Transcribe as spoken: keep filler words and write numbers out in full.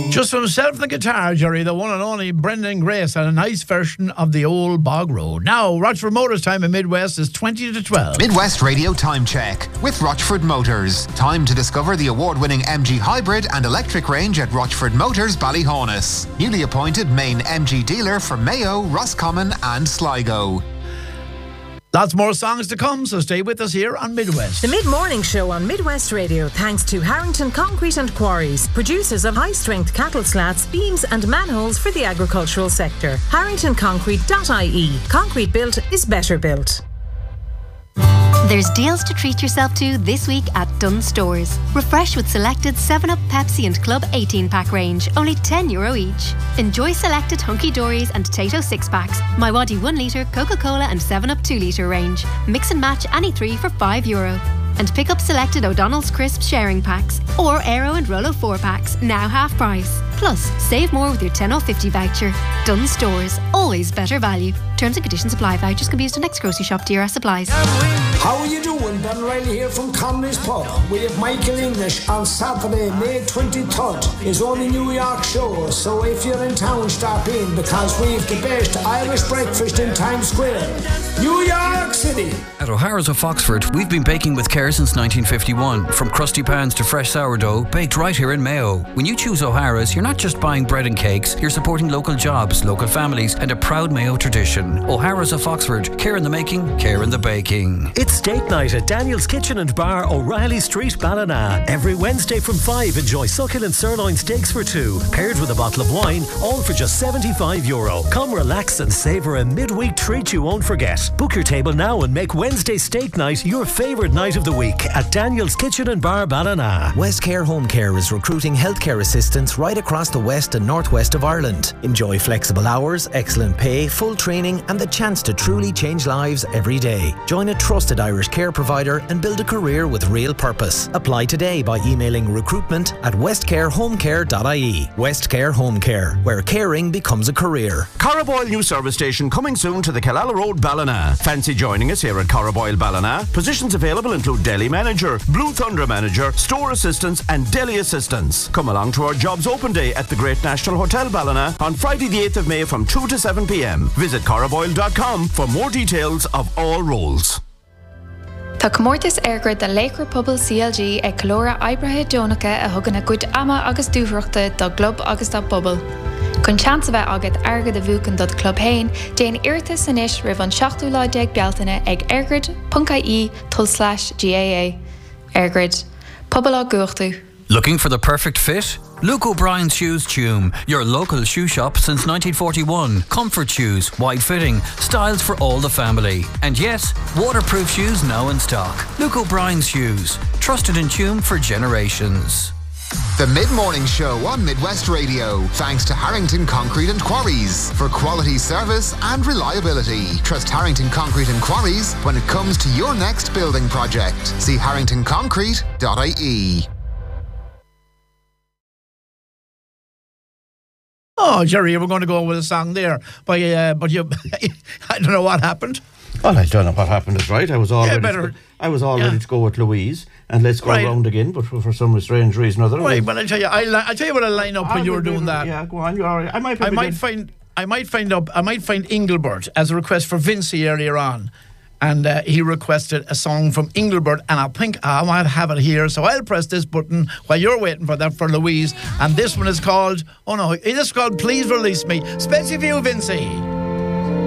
Just for himself and the guitar, Jerry, the one and only Brendan Grace, and a nice version of the old Bog Road. Now, Rochford Motors time in Midwest is twenty to twelve. Midwest Radio Time Check with Rochford Motors. Time to discover the award-winning M G Hybrid and electric range at Rochford Motors, Ballyhonus. Newly appointed main M G dealer for Mayo, Roscommon and Sligo. Lots more songs to come, so stay with us here on Midwest. The Mid-Morning Show on Midwest Radio, thanks to Harrington Concrete and Quarries, producers of high-strength cattle slats, beams and manholes for the agricultural sector. harrington concrete dot I E. Concrete built is better built. There's deals to treat yourself to this week at Dunnes Stores. Refresh with selected seven up, Pepsi and Club eighteen pack range, only ten euro each. Enjoy selected Hunky Dories and Tato six packs, My Waddy one litre, Coca-Cola and seven up two litre range. Mix and match any three for five euro. And pick up selected O'Donnell's Crisp sharing packs or Aero and Rolo four packs, now half price. Plus, save more with your ten off fifty voucher. Dunnes Stores, always better value. Terms and conditions apply. Vouchers can be used at next grocery shop. D R S supplies. How are you doing? Ben Riley here from Conley's Pub. We have Michael English on Saturday, May twenty-third. His only New York show. So if you're in town, stop in because we have the best Irish breakfast in Times Square. New York City. At O'Hara's of Foxford, we've been baking with care since nineteen fifty-one. From crusty pans to fresh sourdough, baked right here in Mayo. When you choose O'Hara's, you're not just buying bread and cakes, you're supporting local jobs, local families, and a proud Mayo tradition. O'Hara's of Foxford, care in the making, care in the baking. It's steak night at Daniel's Kitchen and Bar, O'Reilly Street, Ballina. Every Wednesday from five, enjoy succulent sirloin steaks for two, paired with a bottle of wine, all for just seventy-five euro. Come relax and savour a midweek treat you won't forget. Book your table now and make Wednesday steak night your favourite night of the week at Daniel's Kitchen and Bar, Ballina. Westcare Home Care is recruiting healthcare assistants right across the west and northwest of Ireland. Enjoy flexible hours, excellent pay, full training and the chance to truly change lives every day. Join a trusted Irish care provider and build a career with real purpose. Apply today by emailing recruitment at westcarehomecare dot I E. Westcare Home Care, where caring becomes a career. Carraboyle new service station coming soon to the Killala Road, Ballina. Fancy joining us here at Carraboyle, Ballina? Positions available include deli manager, Blue Thunder manager, store assistants and deli assistants. Come along to our jobs open day at the Great National Hotel, Ballina on Friday the eighth of May from two to seven p m. Visit carraboyle dot com for more details of all roles. Tá comórtas airgrid den Lake Republic C L G ag Calora Ibrathe Dónacha a thugann a gcuid ama agus dúthreachta do Glob agus do Bubble. Chun chance a bheith agat airgid a bhuachan do Club Hain, déan iartas san isis ribh an seachtú lá déag bealtaine ag airgrid dot I E tull slash G A A. Airgrid. Pobal á guachtú. Looking for the perfect fit? Luke O'Brien's Shoes Tume, your local shoe shop since nineteen forty-one. Comfort shoes, wide fitting, styles for all the family. And yes, waterproof shoes now in stock. Luke O'Brien's Shoes, trusted in Tume for generations. The Mid-Morning Show on Midwest Radio, thanks to Harrington Concrete and Quarries for quality service and reliability. Trust Harrington Concrete and Quarries when it comes to your next building project. See harrington concrete dot I E. Oh, Jerry, you were going to go with a song there, but uh, but you, I don't know what happened. Well, I don't know what happened. Is right. I was all Yeah, ready. better- To, I was all yeah. ready to go with Louise, and let's go Right. round again. But for, for some strange reason or other, Right, I- but I tell you, I li- I tell you what I line up I when you will were be- doing that. Yeah, go on. You're all right. I might. I probably might get- find I might find up I might find Engelbert as a request for Vincy earlier on, and uh, he requested a song from Engelbert, and I think I might have it here. So I'll press this button while you're waiting for that for Louise, and this one is called oh no, it is called Please Release Me, especially for you, Vincy.